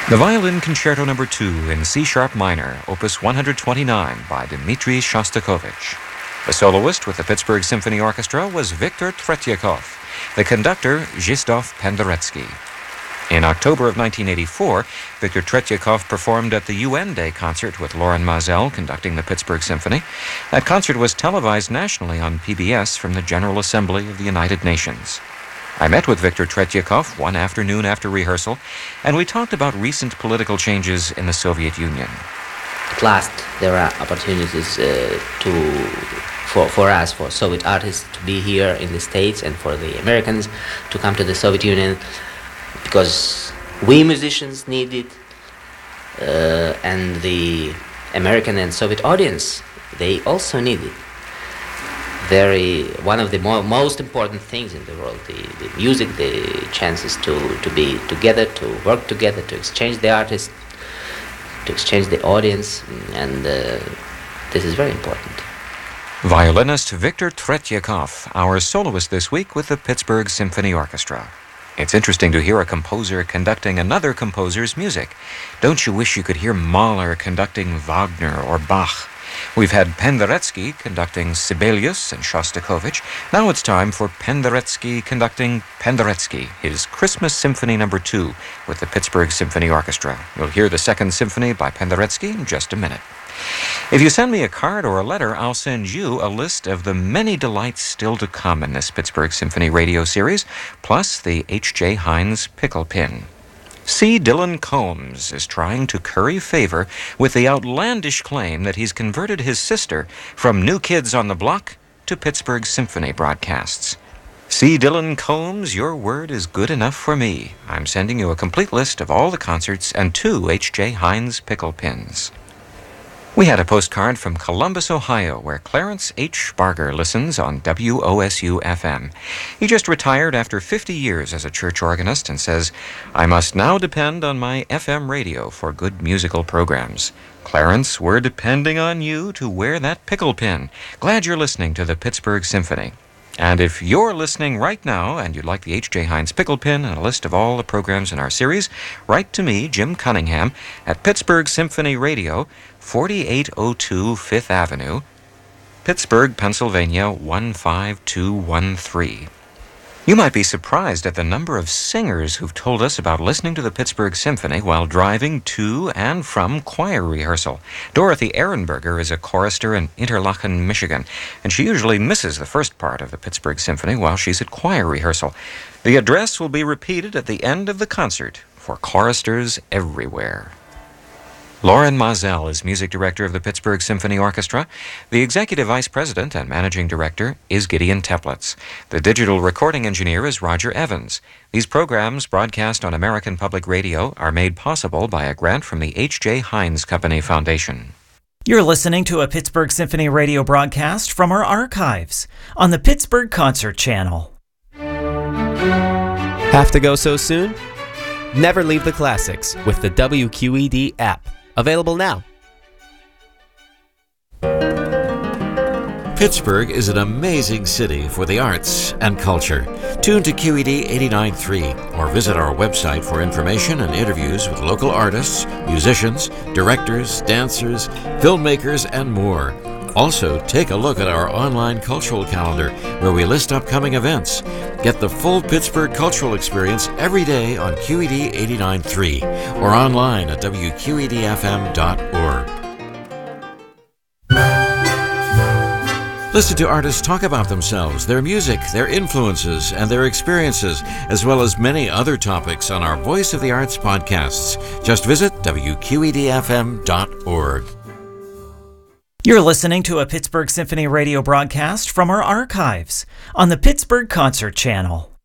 The Violin Concerto No. 2 in C-sharp minor, Opus 129 by Dmitri Shostakovich. The soloist with the Pittsburgh Symphony Orchestra was Viktor Tretyakov, the conductor Zhisdov Penderecki. In October of 1984, Viktor Tretyakov performed at the UN Day concert with Loren Maazel conducting the Pittsburgh Symphony. That concert was televised nationally on PBS from the General Assembly of the United Nations. I met with Viktor Tretyakov one afternoon after rehearsal, and we talked about recent political changes in the Soviet Union. At last, there are opportunities for us, for Soviet artists, to be here in the States, and for the Americans to come to the Soviet Union, because we musicians need it, and the American and Soviet audience, they also need it. One of the most important things in the world, the music, the chances to be together, to work together, to exchange the artists, to exchange the audience, and this is very important. Violinist Viktor Tretyakov, our soloist this week with the Pittsburgh Symphony Orchestra. It's interesting to hear a composer conducting another composer's music. Don't you wish you could hear Mahler conducting Wagner or Bach? We've had Penderecki conducting Sibelius and Shostakovich. Now it's time for Penderecki conducting Penderecki, his Christmas Symphony No. 2 with the Pittsburgh Symphony Orchestra. You'll hear the second symphony by Penderecki in just a minute. If you send me a card or a letter, I'll send you a list of the many delights still to come in this Pittsburgh Symphony radio series, plus the H.J. Heinz pickle pin. C. Dylan Combs is trying to curry favor with the outlandish claim that he's converted his sister from New Kids on the Block to Pittsburgh Symphony broadcasts. C. Dylan Combs, your word is good enough for me. I'm sending you a complete list of all the concerts and 2 H.J. Heinz pickle pins. We had a postcard from Columbus, Ohio, where Clarence H. Sparger listens on WOSU-FM. He just retired after 50 years as a church organist and says, "I must now depend on my FM radio for good musical programs." Clarence, we're depending on you to wear that pickle pin. Glad you're listening to the Pittsburgh Symphony. And if you're listening right now and you'd like the H.J. Heinz pickle pin and a list of all the programs in our series, write to me, Jim Cunningham, at Pittsburgh Symphony Radio, 4802 Fifth Avenue, Pittsburgh, Pennsylvania, 15213. You might be surprised at the number of singers who've told us about listening to the Pittsburgh Symphony while driving to and from choir rehearsal. Dorothy Ehrenberger is a chorister in Interlachen, Michigan, and she usually misses the first part of the Pittsburgh Symphony while she's at choir rehearsal. The address will be repeated at the end of the concert for choristers everywhere. Loren Maazel is music director of the Pittsburgh Symphony Orchestra. The executive vice president and managing director is Gideon Teplitz. The digital recording engineer is Roger Evans. These programs, broadcast on American Public Radio, are made possible by a grant from the H.J. Heinz Company Foundation. You're listening to a Pittsburgh Symphony radio broadcast from our archives on the Pittsburgh Concert Channel. Have to go so soon? Never leave the classics with the WQED app. Available now. Pittsburgh is an amazing city for the arts and culture. Tune to QED 89.3 or visit our website for information and interviews with local artists, musicians, directors, dancers, filmmakers, and more. Also, take a look at our online cultural calendar where we list upcoming events. Get the full Pittsburgh cultural experience every day on QED 89.3 or online at WQEDFM.org. Listen to artists talk about themselves, their music, their influences, and their experiences, as well as many other topics on our Voice of the Arts podcasts. Just visit WQEDFM.org. You're listening to a Pittsburgh Symphony radio broadcast from our archives on the Pittsburgh Concert Channel.